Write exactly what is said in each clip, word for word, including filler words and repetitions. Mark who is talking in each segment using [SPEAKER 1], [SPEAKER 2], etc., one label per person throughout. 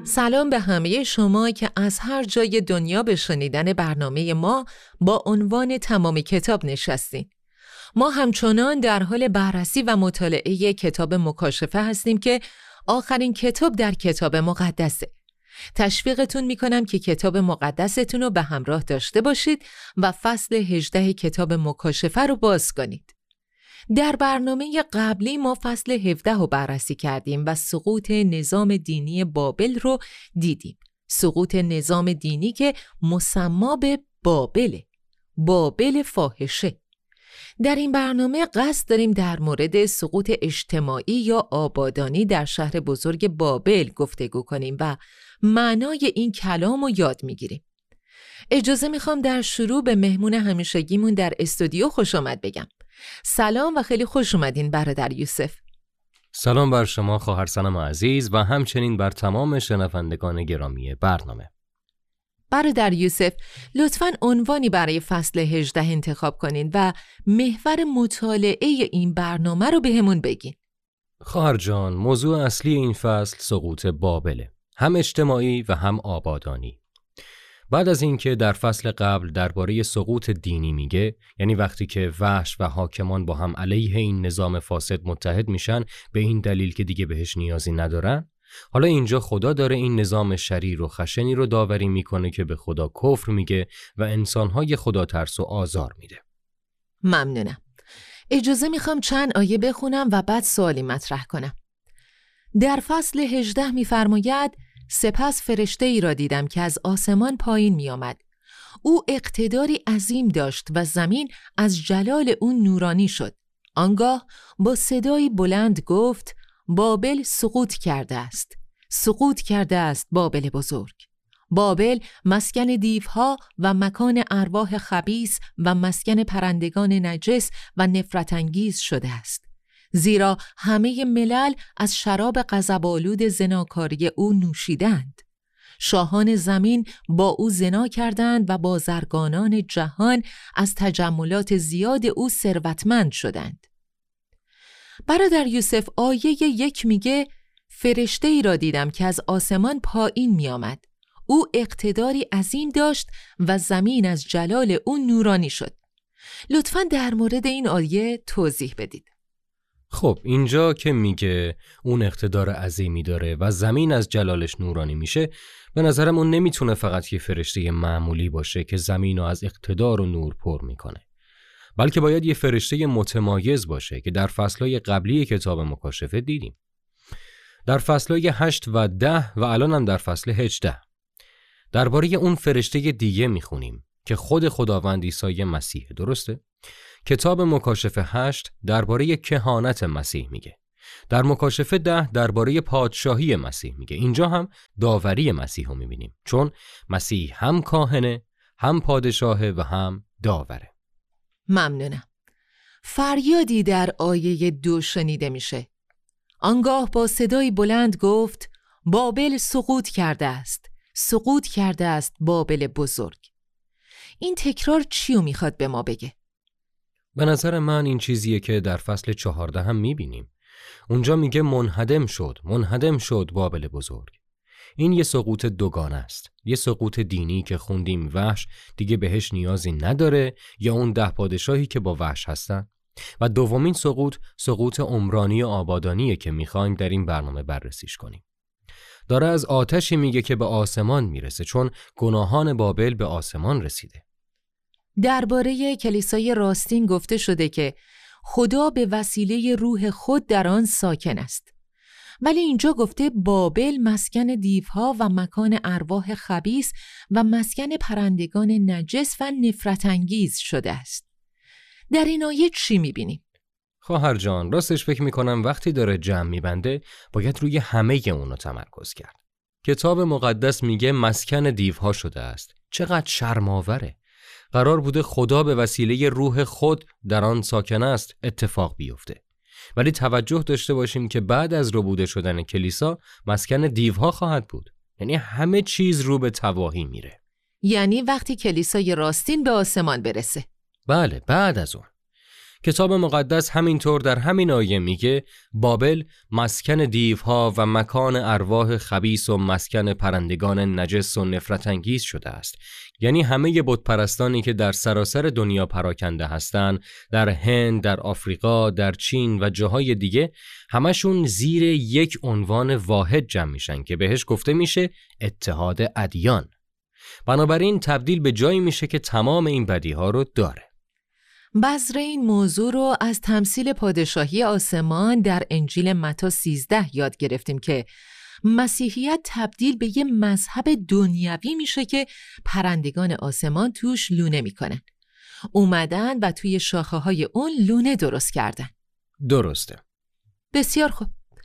[SPEAKER 1] سلام به همه شما که از هر جای دنیا به شنیدن برنامه ما با عنوان تمام کتاب نشستین. ما همچنان در حال بررسی و مطالعه کتاب مکاشفه هستیم که آخرین کتاب در کتاب مقدسه. تشویقتون میکنم که کتاب مقدستون رو به همراه داشته باشید و فصل هجده کتاب مکاشفه رو باز کنید. در برنامه قبلی ما فصل هفده رو بررسی کردیم و سقوط نظام دینی بابل رو دیدیم. سقوط نظام دینی که مسما به بابله، بابل فاحشه. در این برنامه قصد داریم در مورد سقوط اجتماعی یا آبادانی در شهر بزرگ بابل گفتگو کنیم و معنای این کلام رو یاد میگیریم. اجازه میخوام در شروع به مهمون همیشگیمون در استودیو خوش آمد بگم. سلام و خیلی خوش اومدین برادر یوسف.
[SPEAKER 2] سلام بر شما خواهر سنم عزیز و همچنین بر تمام شنوندگان گرامی برنامه.
[SPEAKER 1] برادر یوسف، لطفاً عنوانی برای فصل هجده انتخاب کنین و محور مطالعه این برنامه رو بهمون بگین.
[SPEAKER 2] خواهر جان، موضوع اصلی این فصل سقوط بابله، هم اجتماعی و هم آبادانی. بعد از اینکه در فصل قبل درباره سقوط دینی میگه، یعنی وقتی که وحش و حاکمان با هم علیه این نظام فاسد متحد میشن به این دلیل که دیگه بهش نیازی ندارن، حالا اینجا خدا داره این نظام شریر و خشنی رو داوری میکنه که به خدا کفر میگه و انسانهای خدا ترس و آزار میده.
[SPEAKER 1] ممنونم. اجازه میخوام چند آیه بخونم و بعد سوالی مطرح کنم. در فصل هجده میفرماید: سپس فرشته ای را دیدم که از آسمان پایین می آمد. او اقتداری عظیم داشت و زمین از جلال او نورانی شد. آنگاه با صدایی بلند گفت: بابل سقوط کرده است. سقوط کرده است بابل بزرگ. بابل مسکن دیوها و مکان ارواح خبیث و مسکن پرندگان نجس و نفرت انگیز شده است. زیرا همه ملل از شراب غضب‌آلود زناکاری او نوشیدند. شاهان زمین با او زنا کردند و بازرگانان جهان از تجملات زیاد او ثروتمند شدند. برادر یوسف، آیه یک میگه فرشته ای را دیدم که از آسمان پایین می آمد. او اقتداری عظیم داشت و زمین از جلال او نورانی شد. لطفاً در مورد این آیه توضیح بدید.
[SPEAKER 2] خب اینجا که میگه اون اقتدار عظیمی داره و زمین از جلالش نورانی میشه، به نظرم اون نمیتونه فقط یه فرشته معمولی باشه که زمین رو از اقتدار و نور پر میکنه، بلکه باید یه فرشته متمایز باشه که در فصلهای قبلی کتاب مکاشفه دیدیم. در فصلهای هشت و ده و الان هم در فصل هجده درباره اون فرشته دیگه میخونیم که خود خداوند عیسی مسیح. درسته؟ کتاب مکاشفه هشت درباره کهانت مسیح میگه. در مکاشفه ده درباره پادشاهی مسیح میگه. اینجا هم داوری مسیح رو میبینیم، چون مسیح هم کاهنه، هم پادشاهه و هم داوره.
[SPEAKER 1] ممنونم. فریادی در آیه دو شنیده میشه. آنگاه با صدای بلند گفت: بابل سقوط کرده است. سقوط کرده است بابل بزرگ. این تکرار چیو میخواد به ما بگه؟
[SPEAKER 2] به نظر من این چیزیه که در فصل چهارده هم میبینیم. اونجا میگه منهدم شد، منهدم شد بابل بزرگ. این یه سقوط دوگانه است. یه سقوط دینی که خوندیم وحش دیگه بهش نیازی نداره، یا اون ده پادشاهی که با وحش هستن. و دومین سقوط، سقوط عمرانی و آبادانیه که میخوایم در این برنامه بررسیش کنیم. داره از آتشی میگه که به آسمان میرسه، چون گناهان بابل به آسمان رسیده.
[SPEAKER 1] درباره کلیسای راستین گفته شده که خدا به وسیله روح خود در آن ساکن است. ولی اینجا گفته بابل مسکن دیوها و مکان ارواح خبیث و مسکن پرندگان نجس و نفرت انگیز شده است. در این آیه چی میبینیم؟
[SPEAKER 2] خواهر جان، راستش فکر میکنم وقتی داره جمع میبنده باید روی همه اونو تمرکز کرد. کتاب مقدس میگه مسکن دیوها شده است. چقدر شرم‌آوره. قرار بوده خدا به وسیله روح خود در آن ساکن است اتفاق بیفته. ولی توجه داشته باشیم که بعد از ربوده شدن کلیسا مسکن دیوها خواهد بود. یعنی همه چیز رو به تباهی میره.
[SPEAKER 1] یعنی وقتی کلیسای راستین به آسمان برسه.
[SPEAKER 2] بله، بعد از اون کتاب مقدس همینطور در همین آیه میگه بابل مسکن دیوها و مکان ارواح خبیث و مسکن پرندگان نجس و نفرت انگیز شده است. یعنی همه بت پرستانی که در سراسر دنیا پراکنده هستند، در هند، در آفریقا، در چین و جاهای دیگه، همشون زیر یک عنوان واحد جمع میشن که بهش گفته میشه اتحاد ادیان. بنابراین تبدیل به جایی میشه که تمام این بدیها رو داره.
[SPEAKER 1] بذر این موضوع رو از تمثیل پادشاهی آسمان در انجیل متی سیزده یاد گرفتیم که مسیحیت تبدیل به یه مذهب دنیوی میشه که پرندگان آسمان توش لونه میکنن. اومدن و توی شاخه های اون لونه درست کردن.
[SPEAKER 2] درسته.
[SPEAKER 1] بسیار خوب.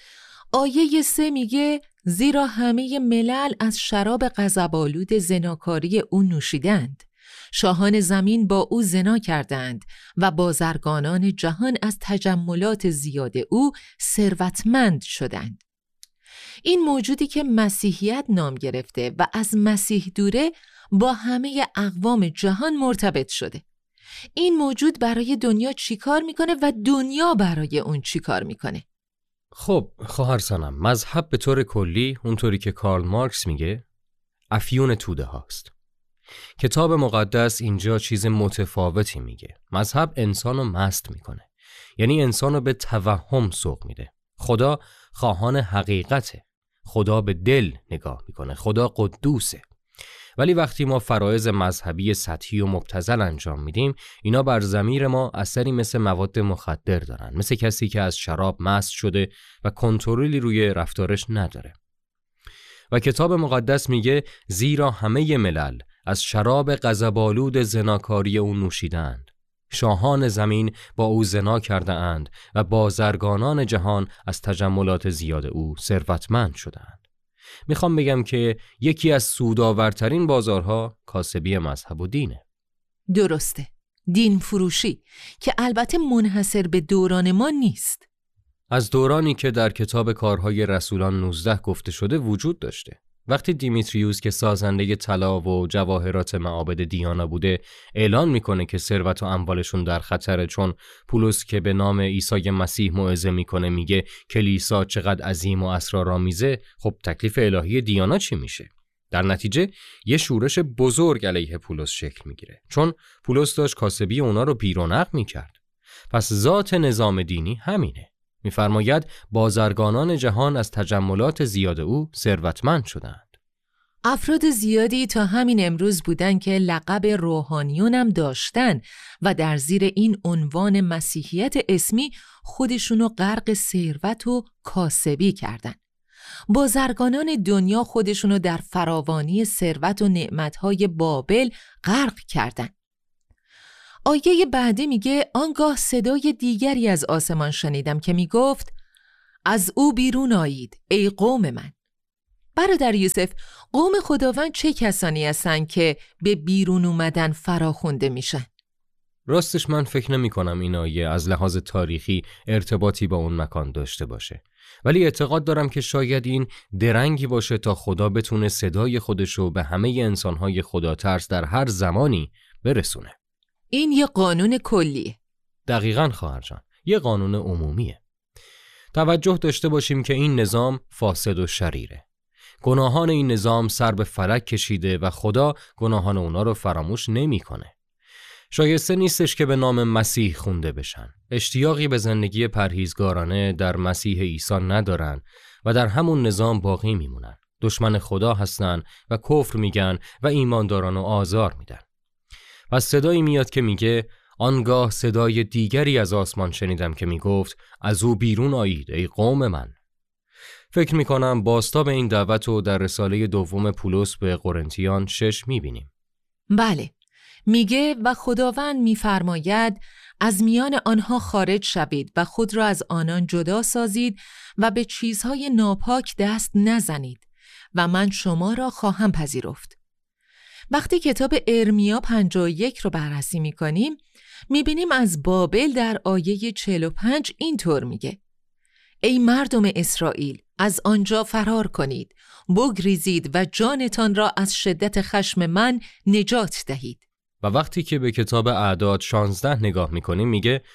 [SPEAKER 1] آیه سه میگه زیرا همه ملل از شراب غضب‌آلود زناکاری او نوشیدند. شاهان زمین با او زنا کردند و بازرگانان جهان از تجملات زیاد او ثروتمند شدند. این موجودی که مسیحیت نام گرفته و از مسیح دوره با همه اقوام جهان مرتبط شده. این موجود برای دنیا چیکار میکنه و دنیا برای اون چیکار میکنه؟
[SPEAKER 2] خب خواهر سنم، مذهب به طور کلی اونطوری که کارل مارکس میگه افیون توده هاست. کتاب مقدس اینجا چیز متفاوتی میگه. مذهب انسانو مست میکنه، یعنی انسانو به توهم سوق میده. خدا خواهان حقیقته، خدا به دل نگاه میکنه، خدا قدوسه. ولی وقتی ما فرایض مذهبی سطحی و مبتذل انجام میدیم، اینا بر ضمیر ما اثری مثل مواد مخدر دارن، مثل کسی که از شراب مست شده و کنترلی روی رفتارش نداره. و کتاب مقدس میگه زیرا همه ملل از شراب غضب‌آلود زناکاری او نوشیدند. شاهان زمین با او زنا کرده اند و بازرگانان جهان از تجملات زیاد او ثروتمند شدند. میخوام بگم که یکی از سودآورترین بازارها کاسبی مذهب و دینه.
[SPEAKER 1] درسته. دین فروشی که البته منحصر به دوران ما نیست.
[SPEAKER 2] از دورانی که در کتاب کارهای رسولان نوزده گفته شده وجود داشته. وقتی دیمیتریوس که سازنده طلا و جواهرات معابد دیانا بوده اعلان میکنه که ثروت و اموالشون در خطره، چون پولس که به نام عیسی مسیح موعظه میکنه میگه کلیسا چقدر عظیم و اسرارآمیزه، خب تکلیف الهی دیانا چی میشه؟ در نتیجه یه شورش بزرگ علیه پولس شکل میگیره، چون پولس داشت کاسبی اونا رو بیرونق میکرد. پس ذات نظام دینی همینه. می‌فرماید بازرگانان جهان از تجملات زیاد او ثروتمند شدند.
[SPEAKER 1] افراد زیادی تا همین امروز بودن که لقب روحانیون هم داشتن و در زیر این عنوان مسیحیت اسمی خودشونو غرق ثروت و کاسبی کردن. بازرگانان دنیا خودشونو در فراوانی ثروت و نعمت‌های بابل غرق کردن. آیه بعدی میگه آنگاه صدای دیگری از آسمان شنیدم که میگفت از او بیرون آیید ای قوم من. برادر یوسف، قوم خداوند چه کسانی هستن که به بیرون اومدن فراخونده میشن؟
[SPEAKER 2] راستش من فکر نمی کنم این آیه از لحاظ تاریخی ارتباطی با اون مکان داشته باشه، ولی اعتقاد دارم که شاید این درنگی باشه تا خدا بتونه صدای خودشو به همه انسانهای خدا ترس در هر زمانی برسونه.
[SPEAKER 1] این یه قانون کلیه.
[SPEAKER 2] دقیقاً خواهر جان، یه قانون عمومیه. توجه داشته باشیم که این نظام فاسد و شریره. گناهان این نظام سر به فلک کشیده و خدا گناهان اونا رو فراموش نمی‌کنه. شایسته نیستش که به نام مسیح خونده بشن. اشتیاقی به زندگی پرهیزگارانه در مسیح عیسی ندارن و در همون نظام باقی میمونن. دشمن خدا هستن و کفر میگن و ایماندارانو آزار میدن. پس صدایی میاد که میگه آنگاه صدای دیگری از آسمان شنیدم که میگفت از او بیرون آیید ای قوم من. فکر میکنم بازتاب این دعوت رو در رساله دوم پولس به قرنتیان شش میبینیم.
[SPEAKER 1] بله، میگه و خداوند میفرماید از میان آنها خارج شوید و خود را از آنان جدا سازید و به چیزهای ناپاک دست نزنید و من شما را خواهم پذیرفت. وقتی کتاب ارمیا پنجاه و یک رو بررسی میکنیم میبینیم از بابل در آیه چهل و پنج اینطور میگه ای مردم اسرائیل از آنجا فرار کنید، بگریزید و جانتان را از شدت خشم من نجات دهید.
[SPEAKER 2] و وقتی که به کتاب اعداد شانزده نگاه میکنیم میگه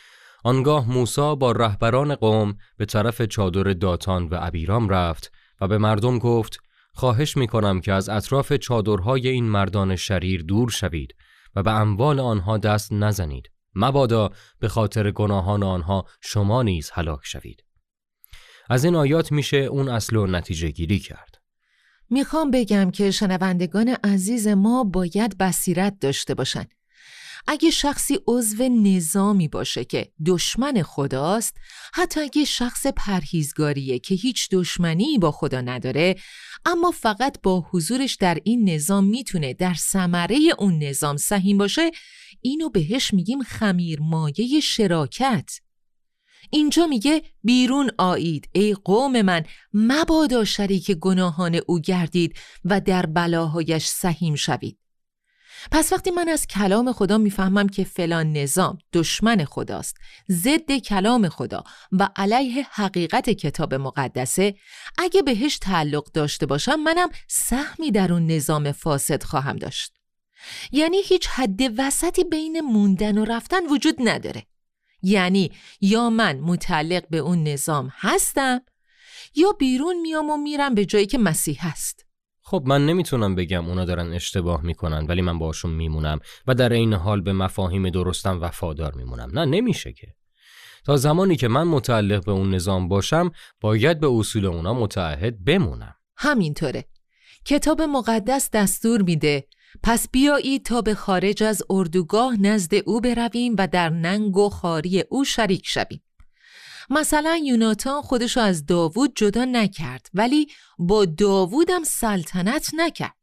[SPEAKER 2] آنگاه موسی با رهبران قوم به طرف چادر داتان و ابیرام رفت و به مردم گفت خواهش می‌کنم که از اطراف چادرهای این مردان شریر دور شوید و به اموال آنها دست نزنید، مبادا به خاطر گناهان آنها شما نیز هلاک شوید. از این آیات میشه اون اصل و نتیجه گیری کرد.
[SPEAKER 1] میخوام بگم که شنوندگان عزیز ما باید بصیرت داشته باشن. اگه شخصی عضو نظامی باشه که دشمن خداست، حتی اگه شخص پرهیزگاریه که هیچ دشمنی با خدا نداره، اما فقط با حضورش در این نظام میتونه در ثمره اون نظام سهیم باشه، اینو بهش میگیم خمیر مایه شراکت. اینجا میگه بیرون آیید ای قوم من، مبادا شریک گناهان او گردید و در بلاهایش سهیم شوید. پس وقتی من از کلام خدا میفهمم که فلان نظام دشمن خداست، ضد کلام خدا و علیه حقیقت کتاب مقدسه، اگه بهش تعلق داشته باشم منم سهمی در اون نظام فاسد خواهم داشت. یعنی هیچ حد وسطی بین موندن و رفتن وجود نداره. یعنی یا من متعلق به اون نظام هستم یا بیرون میام و میرم به جایی که مسیح هست.
[SPEAKER 2] خب من نمیتونم بگم اونا دارن اشتباه میکنن ولی من باشون میمونم و در این حال به مفاهیم درستم وفادار میمونم. نه، نمیشه که. تا زمانی که من متعلق به اون نظام باشم باید به اصول اونا متعهد بمونم.
[SPEAKER 1] همینطوره. کتاب مقدس دستور میده پس بیایید تا به خارج از اردوگاه نزد او برویم و در ننگ و خواری او شریک شویم. مثلا یوناتان خودشو از داوود جدا نکرد ولی با داوود هم سلطنت نکرد.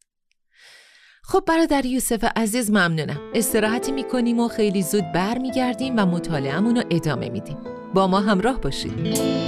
[SPEAKER 1] خب برادر یوسف عزیز ممنونم. استراحتی میکنیم و خیلی زود بر میگردیم و مطالعه‌مون رو ادامه میدیم. با ما همراه باشید.